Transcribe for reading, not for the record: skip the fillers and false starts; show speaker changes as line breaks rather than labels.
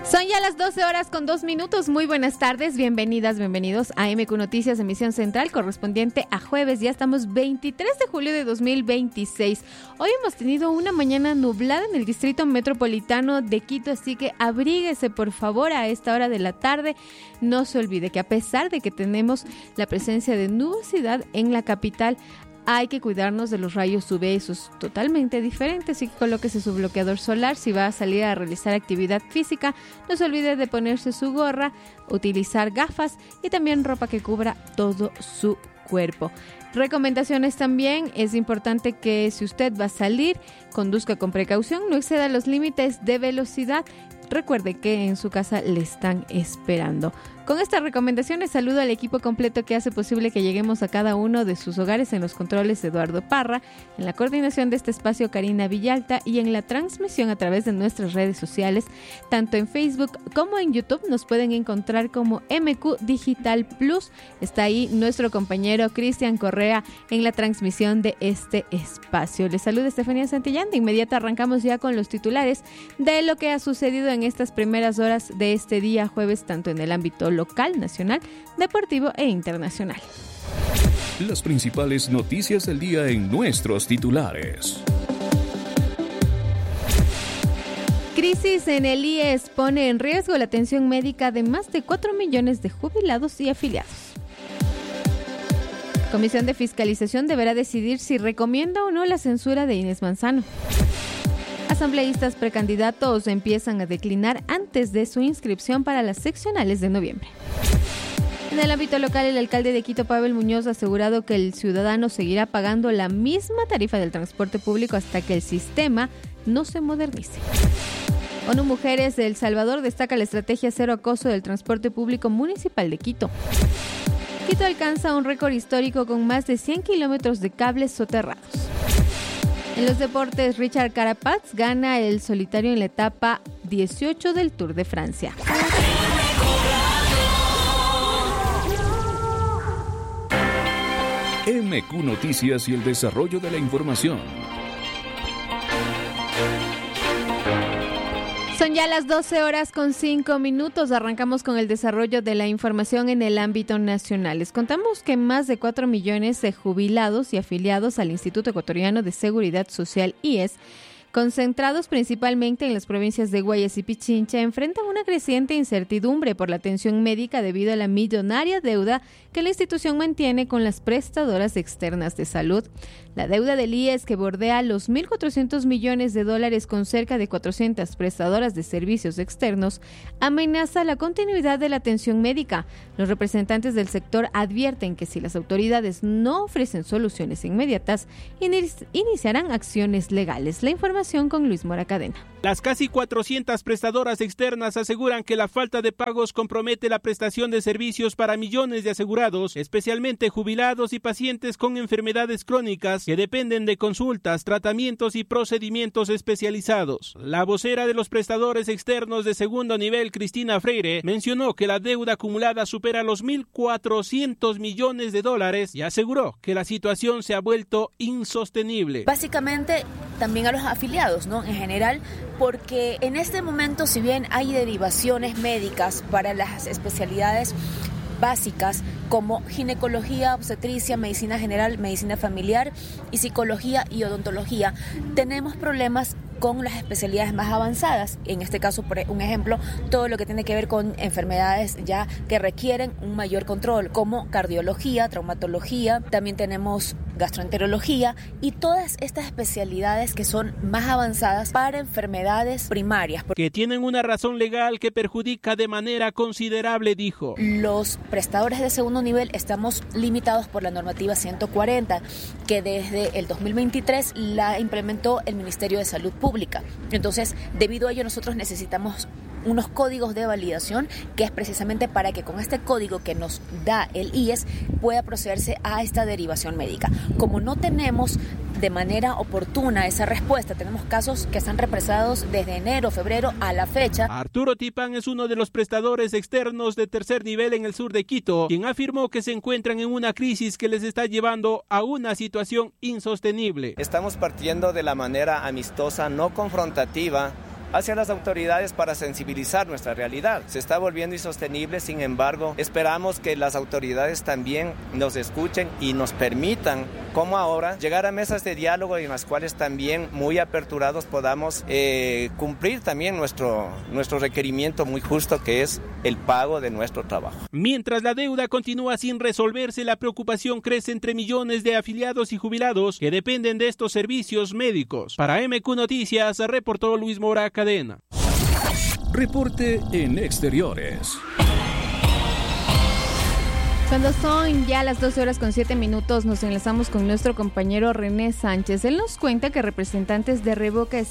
Son ya las 12:02. Muy buenas tardes, bienvenidas, bienvenidos a MQ Noticias, emisión central correspondiente a jueves. Ya estamos 23 de julio de 2026. Hoy hemos tenido una mañana nublada en el distrito metropolitano de Quito, así que abríguese por favor a esta hora de la tarde. No se olvide que a pesar de que tenemos la presencia de nubosidad en la capital, hay que cuidarnos de los rayos UV, eso es totalmente diferente, así que colóquese su bloqueador solar. Si va a salir a realizar actividad física, no se olvide de ponerse su gorra, utilizar gafas y también ropa que cubra todo su cuerpo. Recomendaciones también, es importante que si usted va a salir, conduzca con precaución, no exceda los límites de velocidad. Recuerde que en su casa le están esperando. Con estas recomendaciones saludo al equipo completo que hace posible que lleguemos a cada uno de sus hogares. En los controles Eduardo Parra, en la coordinación de este espacio Karina Villalta y en la transmisión a través de nuestras redes sociales, tanto en Facebook como en YouTube nos pueden encontrar como MQ Digital Plus. Está ahí nuestro compañero Cristian Correa en la transmisión de este espacio. Les saluda Estefanía Santillán. De inmediato arrancamos ya con los titulares de lo que ha sucedido en estas primeras horas de este día jueves, tanto en el ámbito local, nacional, deportivo e internacional.
Las principales noticias del día en nuestros titulares.
Crisis en el IES pone en riesgo la atención médica de más de 4 millones de jubilados y afiliados. Comisión de Fiscalización deberá decidir si recomienda o no la censura de Inés Manzano. Asambleístas precandidatos empiezan a declinar antes de su inscripción para las seccionales de noviembre. En el ámbito local, el alcalde de Quito, Pavel Muñoz, ha asegurado que el ciudadano seguirá pagando la misma tarifa del transporte público hasta que el sistema no se modernice. ONU Mujeres de El Salvador destaca la estrategia cero acoso del transporte público municipal de Quito. Quito alcanza un récord histórico con más de 100 kilómetros de cables soterrados. En los deportes, Richard Carapaz gana el solitario en la etapa 18 del Tour de Francia.
MQ Noticias y el desarrollo de la información.
Son ya las 12:05. Arrancamos con el desarrollo de la información en el ámbito nacional. Les contamos que más de 4 millones de jubilados y afiliados al Instituto Ecuatoriano de Seguridad Social, IES, concentrados principalmente en las provincias de Guayas y Pichincha, enfrentan una creciente incertidumbre por la atención médica debido a la millonaria deuda que la institución mantiene con las prestadoras externas de salud. La deuda del IES, que bordea los $1.400 millones con cerca de 400 prestadoras de servicios externos, amenaza la continuidad de la atención médica. Los representantes del sector advierten que si las autoridades no ofrecen soluciones inmediatas, iniciarán acciones legales. La información con Luis Mora Cadena.
Las casi 400 prestadoras externas aseguran que la falta de pagos compromete la prestación de servicios para millones de asegurados, especialmente jubilados y pacientes con enfermedades crónicas que dependen de consultas, tratamientos y procedimientos especializados. La vocera de los prestadores externos de segundo nivel, Cristina Freire, mencionó que la deuda acumulada supera los $1.400 millones y aseguró que la situación se ha vuelto insostenible.
Básicamente, también a los afiliados, ¿no? En general, porque en este momento, si bien hay derivaciones médicas para las especialidades básicas como ginecología, obstetricia, medicina general, medicina familiar y psicología y odontología, tenemos problemas con las especialidades más avanzadas. En este caso, por un ejemplo, todo lo que tiene que ver con enfermedades ya que requieren un mayor control, como cardiología, traumatología, también tenemos gastroenterología y todas estas especialidades que son más avanzadas para enfermedades primarias.
Que tienen una razón legal que perjudica de manera considerable, dijo.
Los prestadores de segundo nivel estamos limitados por la normativa 140, que desde el 2023 la implementó el Ministerio de Salud Pública. Entonces, debido a ello, nosotros necesitamos unos códigos de validación, que es precisamente para que con este código que nos da el IES pueda procederse a esta derivación médica. Como no tenemos de manera oportuna esa respuesta, tenemos casos que están represados desde enero, febrero a la fecha.
Arturo Tipán es uno de los prestadores externos de tercer nivel en el sur de Quito, quien afirmó que se encuentran en una crisis que les está llevando a una situación insostenible.
Estamos partiendo de la manera amistosa, no confrontativa, hacia las autoridades para sensibilizar nuestra realidad. Se está volviendo insostenible, sin embargo, esperamos que las autoridades también nos escuchen y nos permitan, como ahora, llegar a mesas de diálogo en las cuales también muy aperturados podamos cumplir también nuestro requerimiento muy justo, que es el pago de nuestro trabajo.
Mientras la deuda continúa sin resolverse, la preocupación crece entre millones de afiliados y jubilados que dependen de estos servicios médicos. Para MQ Noticias, reportó Luis Mora Cadena.
Reporte en exteriores.
Cuando son ya las 12:07, nos enlazamos con nuestro compañero René Sánchez. Él nos cuenta que representantes de Revoca